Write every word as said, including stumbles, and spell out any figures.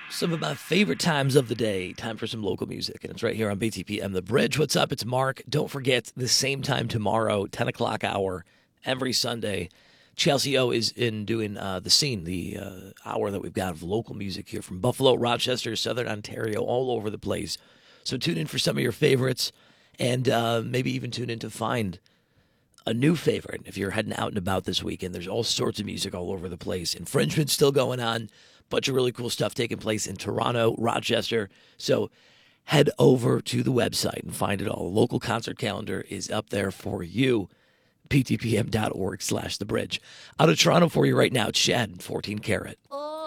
Some of my favorite times of the day. Time for some local music, and it's right here on B T P M The Bridge. What's up? It's Mark. Don't forget, the same time tomorrow, ten o'clock hour, every Sunday. Chelsea O is in doing uh, the scene, the uh, hour that we've got of local music here from Buffalo, Rochester, Southern Ontario, all over the place. So tune in for some of your favorites, and uh, maybe even tune in to find a new favorite if you're heading out and about this weekend. There's all sorts of music all over the place. Infringement's still going on. Bunch of really cool stuff taking place in Toronto, Rochester. So head over to the website and find it all. The local concert calendar is up there for you. p t p m dot org slash the bridge. Out of Toronto for you right now, it's Shad, fourteen Karat. Oh.